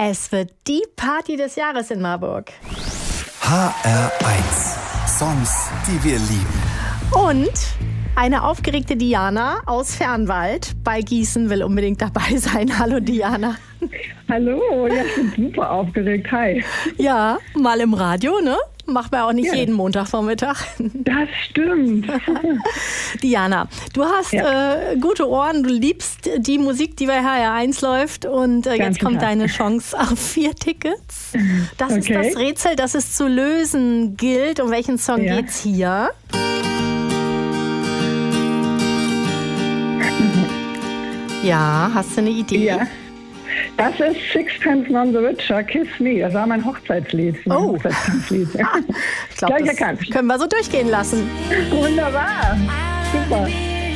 Es wird die Party des Jahres in Marburg. HR1. Songs, die wir lieben. Und eine aufgeregte Diana aus Fernwald bei Gießen will unbedingt dabei sein. Hallo Diana. Hallo, ja, ich bin super aufgeregt. Hi. Ja, mal im Radio, ne? Macht man auch nicht jeden Montagvormittag. Das stimmt. Diana, du hast gute Ohren, du liebst die Musik, die bei HR1 läuft und jetzt kommt deine Chance auf 4 Tickets. Das ist das Rätsel, das es zu lösen gilt. Um welchen Song geht's hier? Ja, hast du eine Idee? Ja. Das ist Sixpence None the Richer, Kiss Me. Das war mein Hochzeitslied. Hochzeitslied. Ich glaube, das können wir so durchgehen lassen. Wunderbar. Super.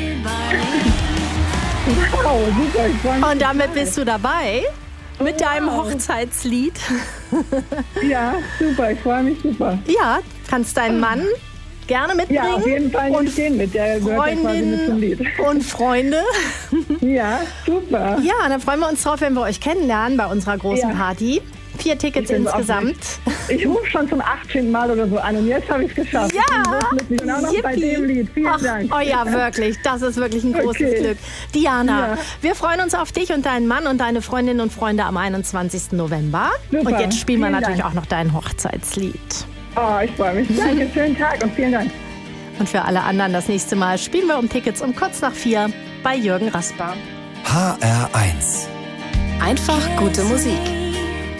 Wow, super. Ich freu mich und damit bist du dabei mit deinem Hochzeitslied. Ja, super. Ich freue mich super. Ja, kannst deinen Mann gerne mitbringen. Ja, auf jeden Fall und gehen mit. Der gehört ja quasi mit zum Lied. Und Freunde. Ja, super. Ja, dann freuen wir uns drauf, wenn wir euch kennenlernen bei unserer großen Party. 4 Tickets insgesamt. Ich rufe schon zum 18. Mal oder so an und jetzt habe ich es geschafft. Ja, und auch noch bei dem Lied. Vielen Dank. Oh ja, wirklich. Das ist wirklich ein großes Glück. Diana, wir freuen uns auf dich und deinen Mann und deine Freundinnen und Freunde am 21. November. Super. Und jetzt spielen wir natürlich auch noch dein Hochzeitslied. Oh, ich freue mich. Danke, schönen Tag und vielen Dank. Und für alle anderen das nächste Mal spielen wir um Tickets um kurz nach 4 bei Jürgen Rasper. HR1. Einfach gute Musik.